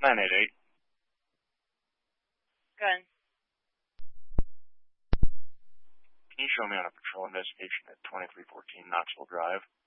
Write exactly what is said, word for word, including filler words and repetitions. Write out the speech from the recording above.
nine eight eight. Good. Can you show me on a patrol investigation at twenty-three fourteen Knoxville Drive?